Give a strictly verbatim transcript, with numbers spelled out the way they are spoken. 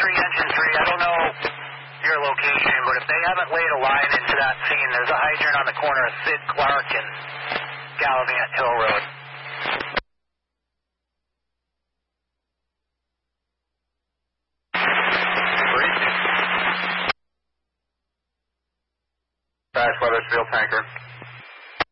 three, engine three, I don't know your location, but if they haven't laid a line into that scene, there's a hydrant on the corner of Sid Clark and Gallivant Hill Road. Dash Weathersfield tanker.